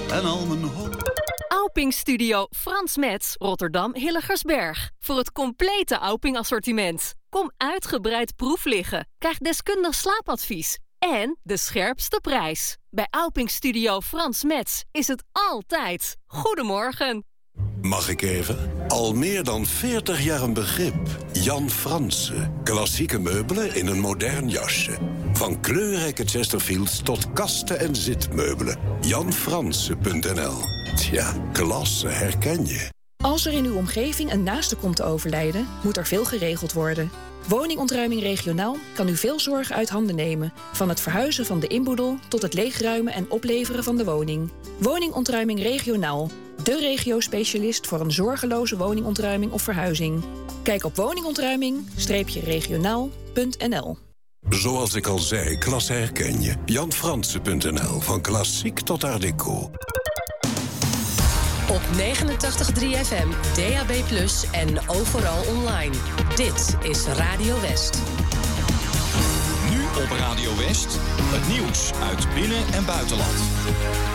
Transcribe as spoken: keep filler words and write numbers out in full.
en al mijn hoop. Auping Studio Frans Metz, Rotterdam Hilligersberg. Voor het complete Auping assortiment. Kom uitgebreid proef liggen. Krijg deskundig slaapadvies. En de scherpste prijs. Bij Auping Studio Frans Metz is het altijd. Goedemorgen. Mag ik even? Al meer dan veertig jaar een begrip. Jan Franse. Klassieke meubelen in een modern jasje. Van kleurrijke Chesterfields tot kasten en zitmeubelen. jan franse punt n l. Tja, klasse herken je. Als er in uw omgeving een naaste komt te overlijden, moet er veel geregeld worden. Woningontruiming regionaal kan u veel zorgen uit handen nemen. Van het verhuizen van de inboedel tot het leegruimen en opleveren van de woning. Woningontruiming regionaal. De regio-specialist voor een zorgeloze woningontruiming of verhuizing. Kijk op woningontruiming regionaal punt n l. Zoals ik al zei, klasse herken je. jan franse punt n l. Van klassiek tot art deco. Op negenentachtig komma drie F M, D A B plus, en overal online. Dit is Radio West. Nu op Radio West, het nieuws uit binnen- en buitenland.